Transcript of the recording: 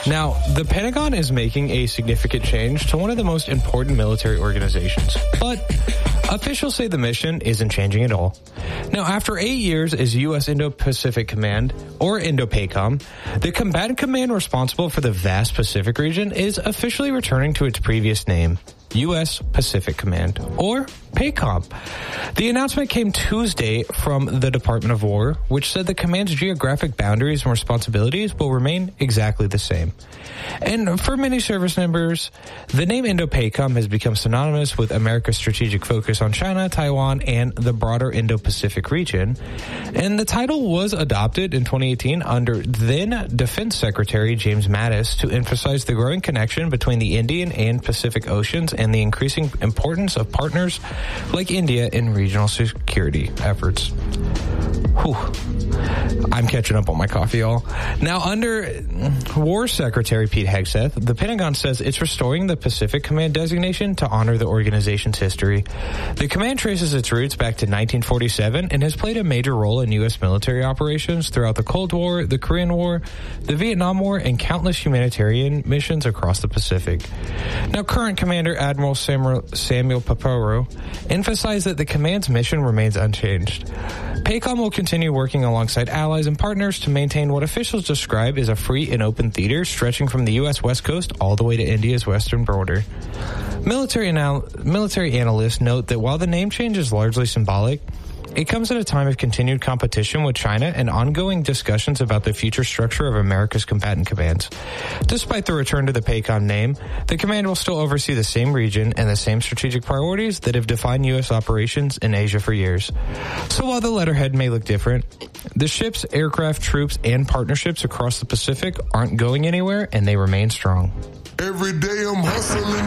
Now, the Pentagon is making a significant change to one of the most important military organizations, but officials say the mission isn't changing at all. Now, after 8 years as U.S. Indo-Pacific Command, or INDOPACOM, the combatant command responsible for the vast Pacific region is officially returning to its previous name, U.S. Pacific Command, or PACOM. The announcement came Tuesday from the Department of War, which said the command's geographic boundaries and responsibilities will remain exactly the same. And for many service members, the name INDOPACOM has become synonymous with America's strategic focus on China, Taiwan, and the broader Indo-Pacific region. And the title was adopted in 2018 under then Defense Secretary James Mattis to emphasize the growing connection between the Indian and Pacific Oceans and the increasing importance of partners like India in regional security efforts. Whew. I'm catching up on my coffee, y'all. Now, under War Secretary Pete Hegseth, the Pentagon says it's restoring the Pacific Command designation to honor the organization's history. The command traces its roots back to 1947 and has played a major role in U.S. military operations throughout the Cold War, the Korean War, the Vietnam War, and countless humanitarian missions across the Pacific. Now, current Commander Admiral Samuel Paparo emphasized that the command's mission remains unchanged. PACOM will continue working alongside allies and partners to maintain what officials describe as a free and open theater stretching from the U.S. West Coast all the way to India's western border. Military analysts note that while the name change is largely symbolic, it comes at a time of continued competition with China and ongoing discussions about the future structure of America's combatant commands. Despite the return to the PACOM name, the command will still oversee the same region and the same strategic priorities that have defined U.S. operations in Asia for years. So while the letterhead may look different, the ships, aircraft, troops, and partnerships across the Pacific aren't going anywhere, and they remain strong. Every day I'm hustling.